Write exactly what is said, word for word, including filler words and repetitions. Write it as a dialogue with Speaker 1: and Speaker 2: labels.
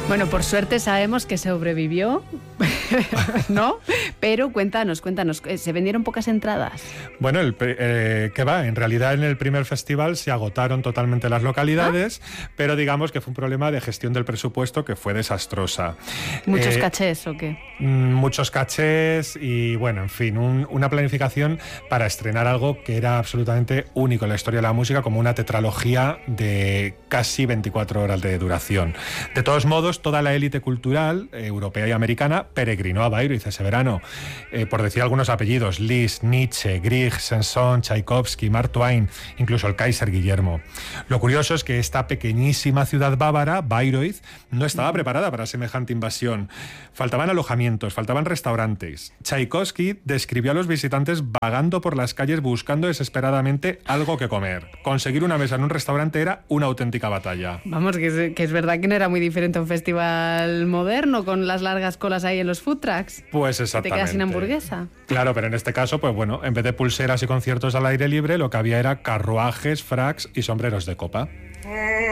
Speaker 1: Bueno, por suerte sabemos que sobrevivió, ¿no? Pero cuéntanos, cuéntanos, ¿se vendieron pocas entradas?
Speaker 2: Bueno, el, eh, ¿qué va? En realidad en el primer festival se agotaron totalmente las localidades, ¿Ah? pero digamos que fue un problema de gestión del presupuesto que fue desastrosa.
Speaker 1: ¿Muchos
Speaker 2: eh,
Speaker 1: cachés o qué?
Speaker 2: Muchos cachés y, bueno, en fin, un, una planificación para estrenar algo que era absolutamente único en la historia de la música, como una tetralogía de casi veinticuatro horas de duración. De todos modos, toda la élite cultural, eh, europea y americana, peregrinó a Bayreuth ese verano. Eh, por decir algunos apellidos: Liszt, Nietzsche, Grieg, Saint-Saëns, Tchaikovsky, Mark Twain, incluso el Kaiser Guillermo. Lo curioso es que esta pequeñísima ciudad bávara, Bayreuth, no estaba preparada para semejante invasión. Faltaban alojamientos, faltaban restaurantes. Tchaikovsky describió a los visitantes vagando por las calles buscando desesperadamente algo que comer. Conseguir una mesa en un restaurante era una auténtica batalla.
Speaker 1: Vamos, que es, que es verdad que no era muy diferente a un festival moderno con las largas colas ahí en los food trucks.
Speaker 2: Pues exactamente.
Speaker 1: Te quedas sin hamburguesa.
Speaker 2: Claro, pero en este caso, pues bueno, en vez de pulseras y conciertos al aire libre, lo que había era carruajes, fracs y sombreros de copa.